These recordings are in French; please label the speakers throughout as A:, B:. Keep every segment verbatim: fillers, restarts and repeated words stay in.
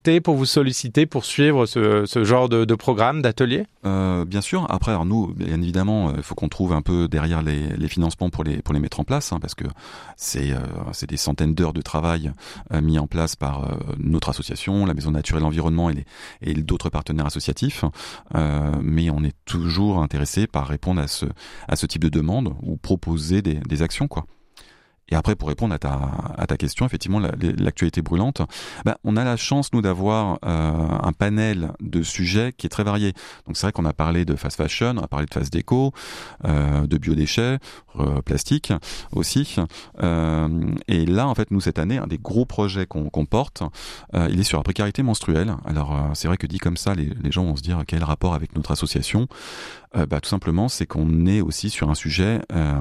A: pour vous solliciter pour suivre ce, ce genre de, de programme, d'atelier ?
B: euh, Bien sûr. Après, alors nous, bien évidemment, il faut qu'on trouve un peu derrière les, les financements pour les, pour les mettre en place, hein, parce que c'est, euh, c'est des centaines d'heures de travail euh, mis en place par euh, notre association, la Maison Nature et l'Environnement et, les, et d'autres partenaires associatifs. Euh, mais on est toujours intéressé par répondre à ce, à ce type de demande ou proposer des, des actions, quoi. Et après, pour répondre à ta, à ta question, effectivement, la, l'actualité brûlante, bah, on a la chance, nous, d'avoir euh, un panel de sujets qui est très varié. Donc, c'est vrai qu'on a parlé de fast fashion, on a parlé de fast déco, euh, de biodéchets, euh, plastique aussi. Euh, et là, en fait, nous, cette année, un des gros projets qu'on, qu'on porte, euh, il est sur la précarité menstruelle. Alors, euh, c'est vrai que dit comme ça, les, les gens vont se dire quel rapport avec notre association. Euh, bah, tout simplement, c'est qu'on est aussi sur un sujet... Euh,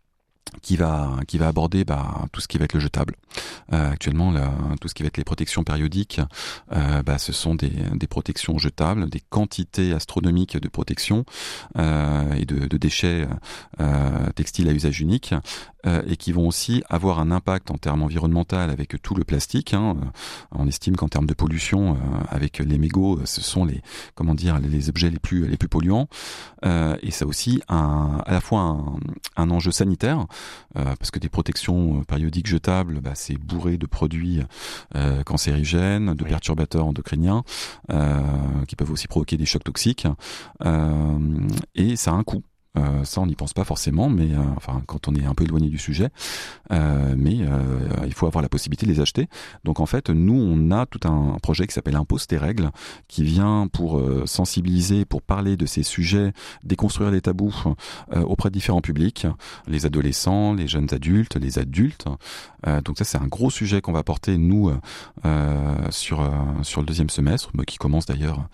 B: qui va qui va aborder bah, tout ce qui va être le jetable. Euh, actuellement, là, tout ce qui va être les protections périodiques, euh, bah, ce sont des, des protections jetables, des quantités astronomiques de protections euh, et de, de déchets euh, textiles à usage unique, euh, et qui vont aussi avoir un impact en termes environnementaux avec tout le plastique. Hein. On estime qu'en termes de pollution, euh, avec les mégots, ce sont les comment dire les objets les plus les plus polluants. Euh, et ça aussi un, à la fois un, un enjeu sanitaire. Euh, parce que des protections périodiques jetables, bah, c'est bourré de produits euh, cancérigènes, de oui. perturbateurs endocriniens, euh, qui peuvent aussi provoquer des chocs toxiques, euh, et ça a un coût. Euh, ça, on n'y pense pas forcément, mais euh, enfin, quand on est un peu éloigné du sujet, euh, mais euh, il faut avoir la possibilité de les acheter. Donc, en fait, nous, on a tout un projet qui s'appelle Impose tes règles, qui vient pour euh, sensibiliser, pour parler de ces sujets, déconstruire les tabous euh, auprès de différents publics, les adolescents, les jeunes adultes, les adultes. Euh, donc, ça, c'est un gros sujet qu'on va porter nous euh, sur euh, sur le deuxième semestre, qui commence d'ailleurs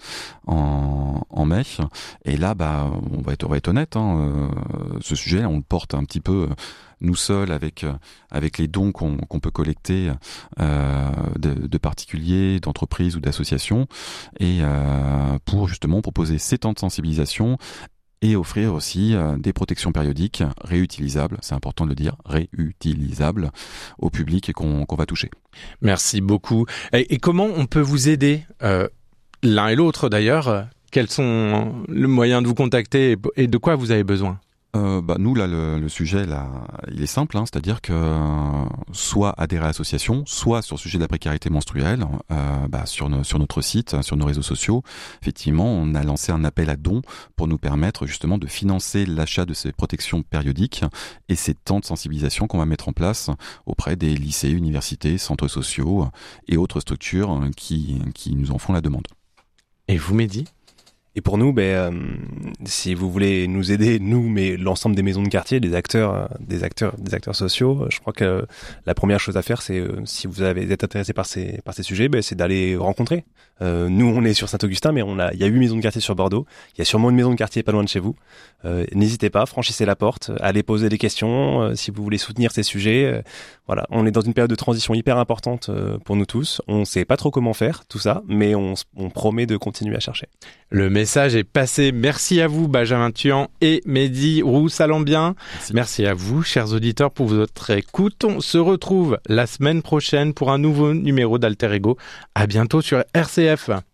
B: en, en mai. Et là, bah, on va être, on va être honnête. Hein, Euh, ce sujet, on le porte un petit peu euh, nous seuls avec euh, avec les dons qu'on, qu'on peut collecter euh, de, de particuliers, d'entreprises ou d'associations, et euh, pour justement proposer ces temps de sensibilisation et offrir aussi euh, des protections périodiques réutilisables, c'est important de le dire, réutilisables au public et qu'on, qu'on va toucher.
A: Merci beaucoup. Et, et comment on peut vous aider, euh, l'un et l'autre d'ailleurs? Quels sont les moyens de vous contacter et de quoi vous avez besoin ?
B: Euh, bah nous là le, le sujet là il est simple, hein, c'est-à-dire que euh, soit adhérer à l'association, soit sur le sujet de la précarité menstruelle, euh, bah, sur, no, sur notre site, sur nos réseaux sociaux, effectivement on a lancé un appel à dons pour nous permettre justement de financer l'achat de ces protections périodiques et ces temps de sensibilisation qu'on va mettre en place auprès des lycées, universités, centres sociaux et autres structures qui, qui nous en font la demande.
A: Et vous, Mehdi ?
C: Et pour nous, ben, euh, si vous voulez nous aider, nous, mais l'ensemble des maisons de quartier, des acteurs, euh, des acteurs, des acteurs sociaux, je crois que euh, la première chose à faire, c'est euh, si vous avez êtes intéressé par ces par ces sujets, ben, c'est d'aller rencontrer. Euh, nous, on est sur Saint-Augustin, mais on a, il y a huit maisons de quartier sur Bordeaux. Il y a sûrement une maison de quartier pas loin de chez vous. Euh, n'hésitez pas, franchissez la porte, allez poser des questions euh, si vous voulez soutenir ces sujets. Euh, voilà, on est dans une période de transition hyper importante euh, pour nous tous. On sait pas trop comment faire tout ça, mais on, on promet de continuer à chercher.
A: Le message est passé. Merci à vous, Benjamin Thuan et Mehdi Roux-Salambien. Merci. Merci à vous, chers auditeurs, pour votre écoute. On se retrouve la semaine prochaine pour un nouveau numéro d'Alter Ego. À bientôt sur R C F.